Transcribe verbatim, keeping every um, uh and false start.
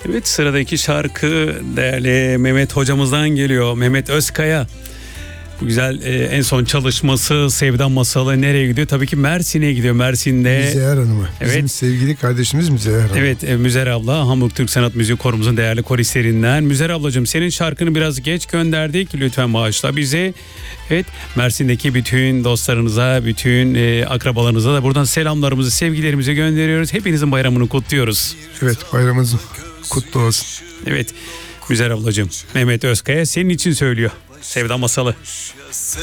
Evet, sıradaki şarkı değerli Mehmet hocamızdan geliyor. Mehmet Özkaya. Bu güzel e, en son çalışması Sevda Masalı nereye gidiyor? Tabii ki Mersin'e gidiyor. Mersin'de. Müzeyyer Hanım'a. Bizim Evet. sevgili kardeşimiz Müzeyyer Hanım. Evet, e, Müzer abla Hamburg Türk Sanat Müziği Korumuzun değerli koristlerinden. Müzer ablacığım, senin şarkını biraz geç gönderdik. Lütfen bağışla bizi. Evet, Mersin'deki bütün dostlarınıza, bütün e, akrabalarınıza da buradan selamlarımızı, sevgilerimizi gönderiyoruz. Hepinizin bayramını kutluyoruz. Evet, bayramınız kutlu olsun. Evet, Müzer ablacığım, Mehmet Özkaya senin için söylüyor Sevda Masalı.